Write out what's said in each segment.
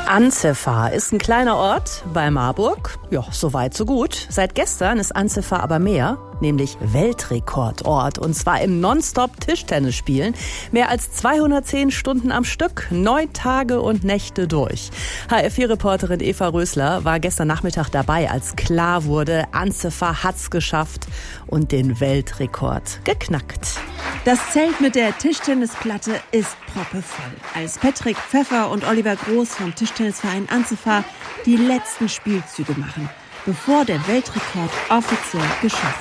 Anzefa ist ein kleiner Ort bei Marburg. Ja, so weit, so gut. Seit gestern ist Anzefa aber mehr, nämlich Weltrekordort. Und zwar im Nonstop-Tischtennisspielen. Mehr als 210 Stunden am Stück, 9 Tage und Nächte durch. HR4-Reporterin Eva Rösler war gestern Nachmittag dabei, als klar wurde, Anzefa hat's geschafft und den Weltrekord geknackt. Das Zelt mit der Tischtennisplatte ist proppevoll. Als Patrick Pfeffer und Oliver Groß vom Tischtennisverein Anzefa die letzten Spielzüge machen, bevor der Weltrekord offiziell geschafft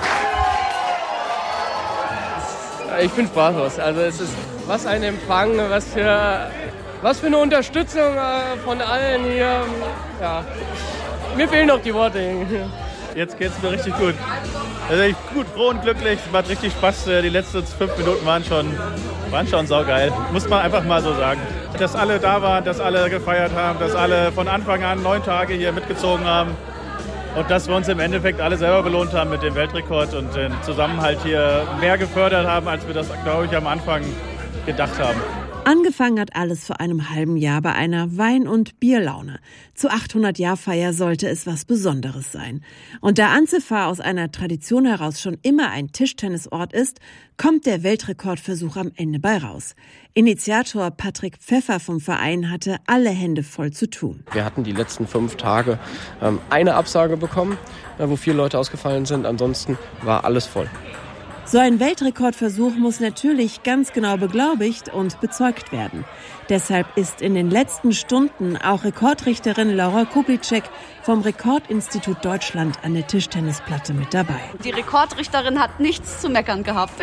ist. Ich bin sprachlos. Also es ist was ein Empfang, was für eine Unterstützung von allen hier. Ja, mir fehlen noch die Worte. Jetzt geht's mir richtig gut. Also ich bin gut, froh und glücklich. Es macht richtig Spaß. Die letzten 5 Minuten waren schon saugeil. Muss man einfach mal so sagen. Dass alle da waren, dass alle gefeiert haben, dass alle von Anfang an 9 Tage hier mitgezogen haben. Und dass wir uns im Endeffekt alle selber belohnt haben mit dem Weltrekord und den Zusammenhalt hier mehr gefördert haben, als wir das, glaube ich, am Anfang gedacht haben. Angefangen hat alles vor einem halben Jahr bei einer Wein- und Bierlaune. Zur 800-Jahr-Feier sollte es was Besonderes sein. Und da Anzefa aus einer Tradition heraus schon immer ein Tischtennisort ist, kommt der Weltrekordversuch am Ende bei raus. Initiator Patrick Pfeffer vom Verein hatte alle Hände voll zu tun. Wir hatten die letzten 5 Tage eine Absage bekommen, wo 4 Leute ausgefallen sind. Ansonsten war alles voll. So ein Weltrekordversuch muss natürlich ganz genau beglaubigt und bezeugt werden. Deshalb ist in den letzten Stunden auch Rekordrichterin Laura Kubitschek vom Rekordinstitut Deutschland an der Tischtennisplatte mit dabei. Die Rekordrichterin hat nichts zu meckern gehabt.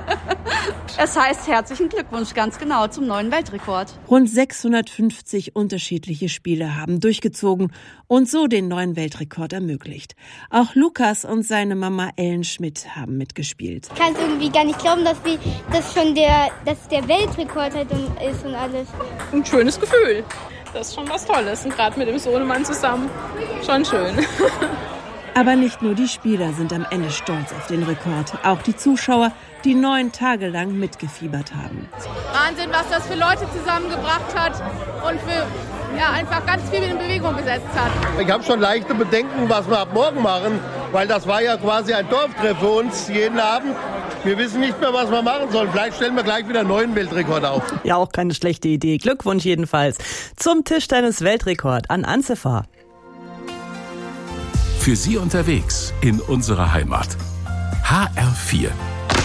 Es heißt herzlichen Glückwunsch, ganz genau, zum neuen Weltrekord. Rund 650 unterschiedliche Spiele haben durchgezogen und so den neuen Weltrekord ermöglicht. Auch Lukas und seine Mama Ellen Schmidt haben mitgespielt. Ich kann es irgendwie gar nicht glauben, dass der Weltrekord halt ist und alles. Ein schönes Gefühl. Das ist schon was Tolles. Und gerade mit dem Sohnemann zusammen. Schon schön. Aber nicht nur die Spieler sind am Ende stolz auf den Rekord. Auch die Zuschauer, die 9 Tage lang mitgefiebert haben. Wahnsinn, was das für Leute zusammengebracht hat und für einfach ganz viel in Bewegung gesetzt hat. Ich habe schon leichte Bedenken, was wir ab morgen machen, weil das war ja quasi ein Dorftreff für uns jeden Abend. Wir wissen nicht mehr, was wir machen sollen. Vielleicht stellen wir gleich wieder einen neuen Weltrekord auf. Ja, auch keine schlechte Idee. Glückwunsch jedenfalls zum Tischtennis-Weltrekord an Anzefa. Für Sie unterwegs in unserer Heimat. HR4.